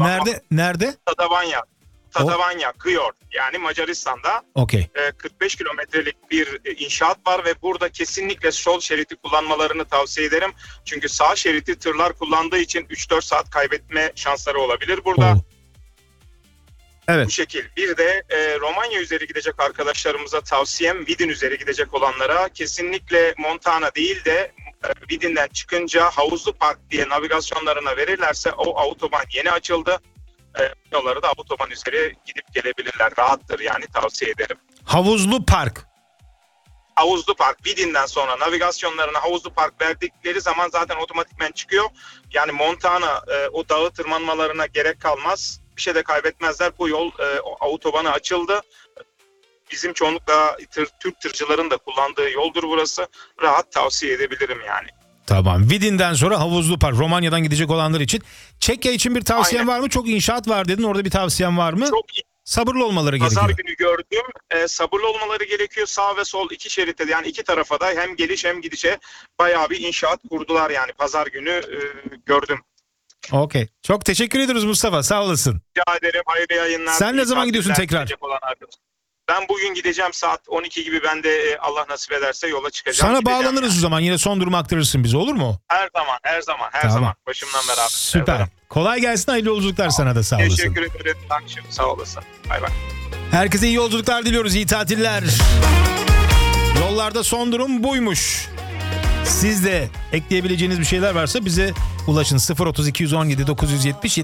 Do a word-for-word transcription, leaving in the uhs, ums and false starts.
Nerede? Nerede? Tadavanya. Tadavanya, Kıyort, yani Macaristan'da. Okey. E, kırk beş kilometrelik bir e, inşaat var ve burada kesinlikle sol şeridi kullanmalarını tavsiye ederim. Çünkü sağ şeridi tırlar kullandığı için üç dört saat kaybetme şansları olabilir burada. Oo. Evet. Bu şekil. Bir de e, Romanya üzeri gidecek arkadaşlarımıza tavsiyem, Vidin üzeri gidecek olanlara kesinlikle Montana değil de e, Vidin'den çıkınca Havuzlu Park diye navigasyonlarına verirlerse o otoban yeni açıldı. E, yolları da otoban üzeri gidip gelebilirler. Rahattır, yani tavsiye ederim. Havuzlu Park. Havuzlu Park, Vidin'den sonra navigasyonlarına Havuzlu Park verdikleri zaman zaten otomatikmen çıkıyor. Yani Montana e, o dağı tırmanmalarına gerek kalmaz. Bir şey de kaybetmezler. Bu yol e, otobanı açıldı. Bizim çoğunlukla tır, Türk tırcıların da kullandığı yoldur burası. Rahat tavsiye edebilirim yani. Tamam. Vidin'den sonra Havuzlu Park. Romanya'dan gidecek olanlar için. Çekya için bir tavsiyen Aynen. var mı? Çok inşaat var dedin. Orada bir tavsiyen var mı? Çok iyi. Sabırlı olmaları Pazar gerekiyor. günü gördüm. E, sabırlı olmaları gerekiyor. Sağ ve sol iki şeritte, yani iki tarafa da hem geliş hem gidişe bayağı bir inşaat kurdular yani. Pazar günü e, gördüm. Okey. Çok teşekkür ediyoruz Mustafa. Sağ olasın. Rica ederim. Hayırlı yayınlar. Sen ne İyi zaman gidiyorsun tatiller tekrar? gidecek olan arkadaş. Ben bugün gideceğim saat on iki gibi. Ben de Allah nasip ederse yola çıkacağım. Sana Gideceğim bağlanırız yani. o zaman. Yine son durumu aktarırsın bize, olur mu? Her zaman, her zaman, her Tamam. zaman. Başımdan beraber. Her Süper. zaman. Kolay gelsin. Hayırlı yolculuklar sana da, sağ olasın. Teşekkür ederim. Akşam sağ olasın. Bay bay. Herkese iyi yolculuklar diliyoruz. İyi tatiller. Yollarda son durum buymuş. Siz de ekleyebileceğiniz bir şeyler varsa bize ulaşın. sıfır otuz iki yüz on yedi dokuz yüz yetmiş